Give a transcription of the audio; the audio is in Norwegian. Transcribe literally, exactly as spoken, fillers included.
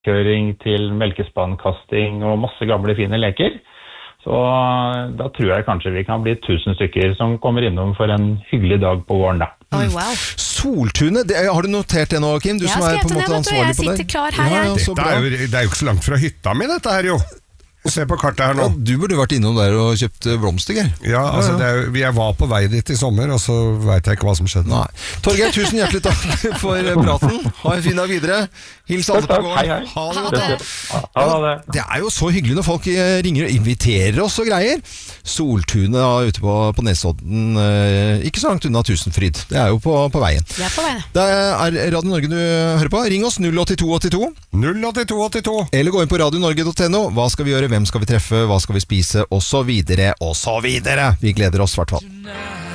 kjøring til melkespannkasting og masse gamle fine leker. Så da tror jeg kanskje vi kan bli tusen stykker som kommer innom for en hyggelig dag på våren da. Oi, wow. Soltunet, det, har du notert det nå, Kim? Du jeg som er på en måte ansvarlig på det. Jeg sitter klar her, ja, jeg. ja, det, er jo, det er jo ikke så langt fra hytta mi dette her jo. Se på kartet her nå. Ja, du burde vært innom der og kjøpt blomster. Ja, altså det er, jeg var på vei dit i sommer, og så vet jeg ikke hva som skjedde. Nei. Torgeir, tusen hjertelig takk for praten. Ha en fin dag videre. Hils alle på gården. Hei, hei. Ha det godt. Ha det. Det er jo så hyggelig når folk ringer og inviterer oss og greier. Soltunet da, ute på, på Nesodden, ikke så langt unna Tusenfryd. Det er jo på, på veien. Jeg er på veien. Det er Radio Norge du hører på. Ring oss null åtte to åtte to. null åtte to åtte to. Eller gå inn på radio norge punktum no. Hva skal vi gjøre? Hvem skal vi treffe, hva skal vi spise, og så videre, og så videre. Vi gleder oss i hvert fall.